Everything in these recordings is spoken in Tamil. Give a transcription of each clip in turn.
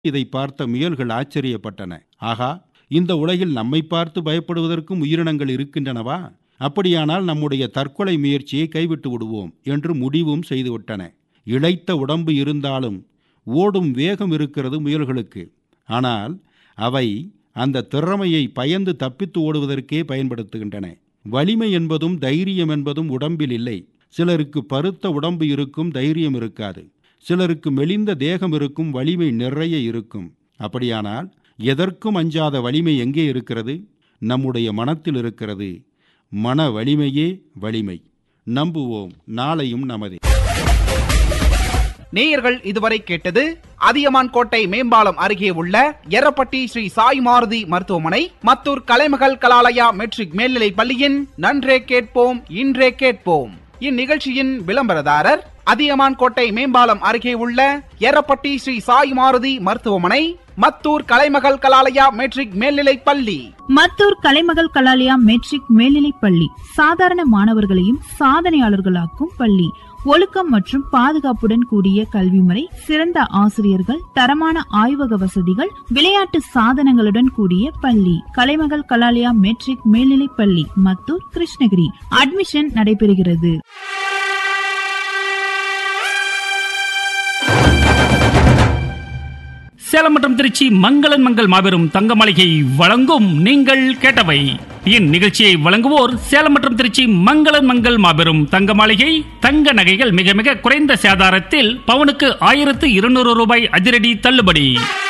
இதை பார்த்த முயல்கள் ஆச்சரியப்பட்டன. ஆகா, இந்த உலகில் நம்மை பார்த்து பயப்படுவதற்கும் உயிரினங்கள் இருக்கின்றனவா? அப்படியானால் நம்முடைய தற்கொலை முயற்சியை கைவிட்டு விடுவோம் என்று முடிவும் செய்துவிட்டன. இளைத்த உடம்பு இருந்தாலும் ஓடும் வேகம் இருக்கிறது முயல்களுக்கு. ஆனால் அவை அந்த திறமையை பயந்து தப்பித்து ஓடுவதற்கே பயன்படுத்துகின்றன. வலிமை என்பதும் தைரியம் என்பதும் உடம்பில் இல்லை. சிலருக்கு பருத்த உடம்பு இருக்கும், தைரியம் இருக்காது. சிலருக்கு மெலிந்த தேகம் இருக்கும், வலிமை நிறைய இருக்கும். அப்படியானால் எதற்கும் அஞ்சாத வலிமை எங்கே இருக்கிறது? நம்முடைய மனத்தில் இருக்கிறது. மன வலிமையே வலிமை. நம்புவோம், நாளையும் நமதே. நேயர்கள் இதுவரை கேட்டது அதியமான் கோட்டை மேம்பாலம் அருகே உள்ள எரப்பட்டி ஸ்ரீ சாய் மாருதி மருத்துவமனை, மத்தூர் கலைமகள் கலாலயா மெட்ரிக் மேல்நிலைப் பள்ளியின் நன்றே கேட்போம் இன்றே கேட்போம். இந்நிகழ்ச்சியின் விளம்பரதாரர் அதியமான் கோட்டை மேம்பாலம் அருகே உள்ள எரப்பட்டி ஸ்ரீ சாய் மாருதி மருத்துவமனை, மத்தூர் கலைமகள் கலாலயா மெட்ரிக் மேல்நிலைப் பள்ளி. மத்தூர் கலைமகள் கலாலயா மெட்ரிக் மேல்நிலைப் பள்ளி சாதாரண மாணவர்களையும் சாதனையாளர்களாக்கும் பள்ளி. ஒழுக்கம் மற்றும் பாதுகாப்புடன் கூடிய கல்வி முறை, சிறந்த ஆசிரியர்கள், தரமான ஆய்வக வசதிகள், விளையாட்டு சாதனங்களுடன் கூடிய பள்ளி. கலைமகள் கலாலயா மெட்ரிக் மேல்நிலைப் பள்ளி, மத்தூர், கிருஷ்ணகிரி. அட்மிஷன் நடைபெறுகிறது. சேலம் மற்றும் திருச்சி மங்களன் மங்கள் மாபெரும் தங்க மாளிகை வழங்கும் நீங்கள் கேட்டவை. இந்நிகழ்ச்சியை வழங்குவோர் சேலம் மற்றும் திருச்சி மங்களன் மங்கள் மாபெரும் தங்க மாளிகை. தங்க நகைகள் மிக மிக குறைந்த சேதாரத்தில் பவுனுக்கு 1200 ரூபாய் அதிரடி தள்ளுபடி.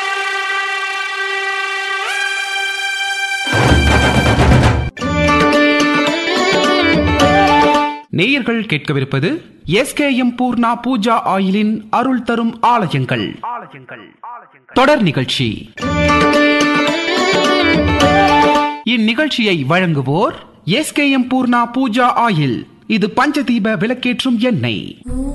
நேயர்கள் கேட்கவிருப்பது எஸ்கேஎம் பூர்ணா பூஜா ஆயிலின் அருள் தரும் ஆலயங்கள் தொடர் நிகழ்ச்சி. இந்நிகழ்ச்சியை வழங்குவோர் எஸ்கேஎம் பூர்ணா பூஜா ஆயில். இது பஞ்சதீப விளக்கேற்றும் எண்ணெய்.